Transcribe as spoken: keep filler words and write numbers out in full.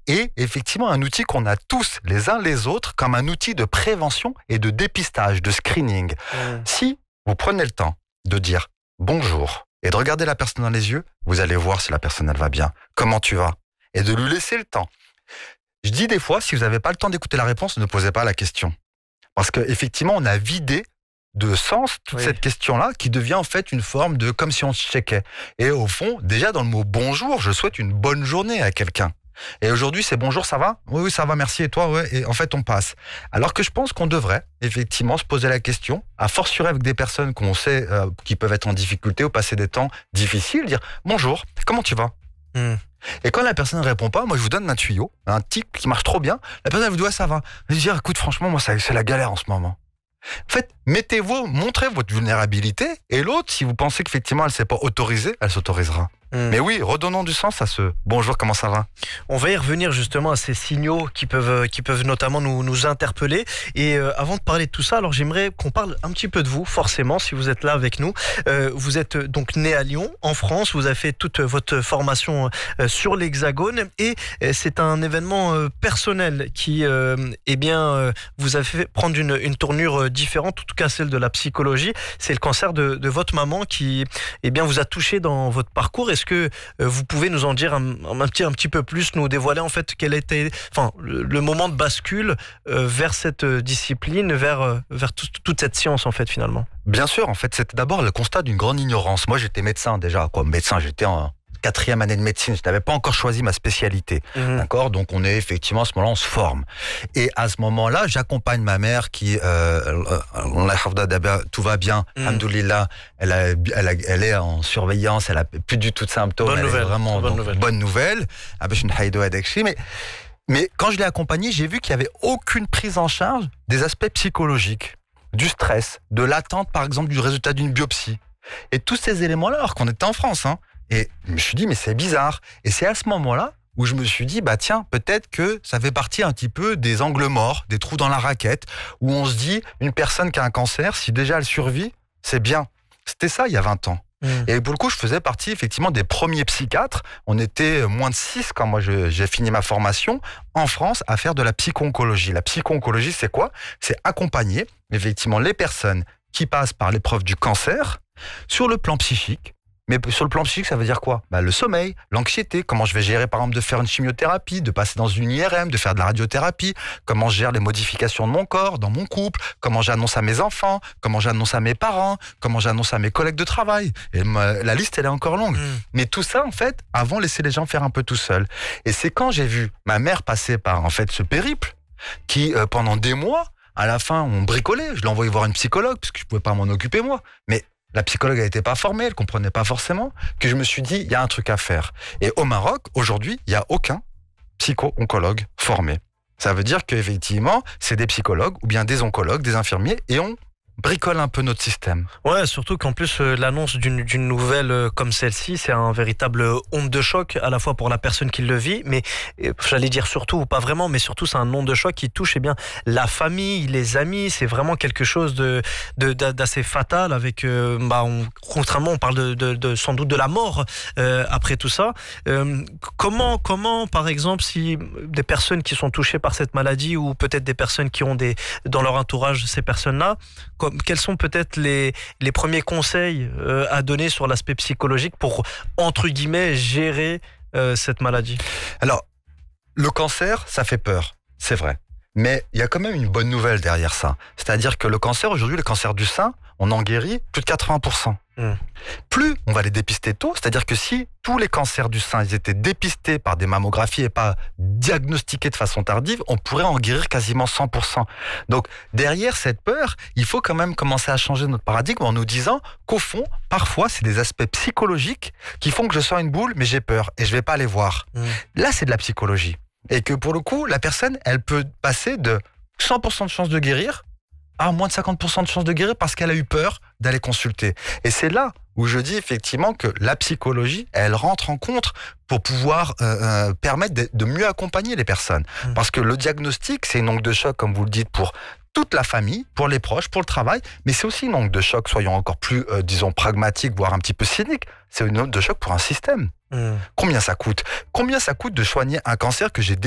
est effectivement un outil qu'on a tous les uns les autres comme un outil de prévention et de dépistage, de screening. Mmh. Si vous prenez le temps de dire bonjour et de regarder la personne dans les yeux, vous allez voir si la personne elle va bien. Comment tu vas? Et de lui laisser le temps. Je dis des fois, si vous n'avez pas le temps d'écouter la réponse, ne posez pas la question. Parce qu'effectivement, on a vidé de sens toute oui. cette question-là qui devient en fait une forme de comme si on se checkait. Et au fond, déjà dans le mot bonjour, je souhaite une bonne journée à quelqu'un. Et aujourd'hui, c'est bonjour, ça va? Oui, oui, ça va, merci. Et toi? Ouais. Et en fait, on passe. Alors que je pense qu'on devrait effectivement se poser la question, à fortiori avec des personnes qu'on sait euh, qui peuvent être en difficulté ou passer des temps difficiles, dire bonjour, comment tu vas? mm. Et quand la personne ne répond pas, moi je vous donne un tuyau, un tic qui marche trop bien. La personne elle vous dit ouais, ça va. Je dis écoute, franchement, moi ça, c'est la galère en ce moment. En fait, mettez-vous, montrez votre vulnérabilité et l'autre, si vous pensez qu'effectivement elle ne s'est pas autorisée, elle s'autorisera. Mmh. Mais oui, redonnons du sens à ce bonjour, comment ça va? On va y revenir justement à ces signaux qui peuvent, qui peuvent notamment nous, nous interpeller. Et euh, avant de parler de tout ça, alors j'aimerais qu'on parle un petit peu de vous, forcément, si vous êtes là avec nous. Euh, vous êtes donc né à Lyon, en France. Vous avez fait toute votre formation euh, sur l'Hexagone. Et euh, c'est un événement euh, personnel qui euh, eh bien, euh, vous a fait prendre une, une tournure différente, en tout cas celle de la psychologie. C'est le cancer de, de votre maman qui eh bien, vous a touché dans votre parcours. Est-ce que euh, vous pouvez nous en dire un, un, petit, un petit peu plus, nous dévoiler en fait quel était enfin, le, le moment de bascule euh, vers cette discipline, vers, euh, vers tout, toute cette science en fait finalement? Bien sûr, en fait c'était d'abord le constat d'une grande ignorance. Moi j'étais médecin déjà, quoi. Médecin, j'étais en quatrième année de médecine, je n'avais pas encore choisi ma spécialité, mmh. d'accord. Donc on est effectivement à ce moment-là, on se forme. Et à ce moment-là, j'accompagne ma mère qui, euh, tout va bien, mmh. alhamdoulilah, elle, a, elle, a, elle est en surveillance, elle a plus du tout de symptômes, bonne elle nouvelle. est vraiment bonne donc, nouvelle. Bonne nouvelle. Mais mais quand je l'ai accompagnée, j'ai vu qu'il n'y avait aucune prise en charge des aspects psychologiques, du stress, de l'attente par exemple du résultat d'une biopsie, et tous ces éléments-là, alors qu'on était en France, hein. Et je me suis dit, mais c'est bizarre. Et c'est à ce moment-là où je me suis dit, bah tiens, peut-être que ça fait partie un petit peu des angles morts, des trous dans la raquette, où on se dit, une personne qui a un cancer, si déjà elle survit, c'est bien. C'était ça il y a vingt ans. Mmh. Et pour le coup, je faisais partie effectivement des premiers psychiatres. On était moins de six quand moi je, j'ai fini ma formation en France à faire de la psycho-oncologie. La psycho-oncologie, c'est quoi? C'est accompagner effectivement les personnes qui passent par l'épreuve du cancer sur le plan psychique. Mais sur le plan psychique, ça veut dire quoi? Bah, le sommeil, l'anxiété, comment je vais gérer par exemple de faire une chimiothérapie, de passer dans une I R M, de faire de la radiothérapie, comment je gère les modifications de mon corps, dans mon couple, comment j'annonce à mes enfants, comment j'annonce à mes parents, comment j'annonce à mes collègues de travail. Et ma, la liste, elle est encore longue. Mmh. Mais tout ça, en fait, avant, laisser les gens faire un peu tout seuls. Et c'est quand j'ai vu ma mère passer par en fait ce périple, qui euh, pendant des mois, à la fin, on bricolait. Je l'ai envoyé voir une psychologue, parce que je pouvais pas m'en occuper moi. Mais la psychologue n'était pas formée, elle comprenait pas forcément, que je me suis dit, il y a un truc à faire. Et au Maroc, aujourd'hui, il n'y a aucun psycho-oncologue formé. Ça veut dire qu'effectivement, c'est des psychologues ou bien des oncologues, des infirmiers, et on bricole un peu notre système. Ouais, surtout qu'en plus, euh, l'annonce d'une, d'une nouvelle euh, comme celle-ci, c'est un véritable onde de choc, à la fois pour la personne qui le vit, mais euh, j'allais dire surtout, ou pas vraiment, mais surtout c'est un onde de choc qui touche eh bien, la famille, les amis, c'est vraiment quelque chose de, de, d'assez fatal, avec, euh, bah, on, contrairement, on parle de, de, de, sans doute de la mort euh, après tout ça. Euh, comment, comment, par exemple, si des personnes qui sont touchées par cette maladie, ou peut-être des personnes qui ont des, dans leur entourage ces personnes-là, comme, quels sont peut-être les, les premiers conseils euh, à donner sur l'aspect psychologique pour, entre guillemets, gérer euh, cette maladie? Alors, le cancer, ça fait peur, c'est vrai. Mais il y a quand même une bonne nouvelle derrière ça. C'est-à-dire que le cancer, aujourd'hui, le cancer du sein, on en guérit plus de quatre-vingts pour cent. Mmh. Plus on va les dépister tôt, c'est-à-dire que si tous les cancers du sein ils étaient dépistés par des mammographies et pas diagnostiqués de façon tardive, on pourrait en guérir quasiment cent pour cent. Donc derrière cette peur, il faut quand même commencer à changer notre paradigme en nous disant qu'au fond, parfois c'est des aspects psychologiques qui font que je sens une boule mais j'ai peur et je vais pas les voir. Mmh. Là c'est de la psychologie. Et que pour le coup, la personne, elle peut passer de cent pour cent de chances de guérir à moins de cinquante pour cent de chances de guérir parce qu'elle a eu peur d'aller consulter. Et c'est là où je dis effectivement que la psychologie, elle rentre en compte pour pouvoir euh, euh, permettre de, de mieux accompagner les personnes. Mmh. Parce que le diagnostic, c'est une onde de choc, comme vous le dites, pour toute la famille, pour les proches, pour le travail, mais c'est aussi une onde de choc, soyons encore plus, euh, disons, pragmatiques, voire un petit peu cyniques. C'est une onde de choc pour un système. Mmh. Combien ça coûte? Combien ça coûte de soigner un cancer que j'ai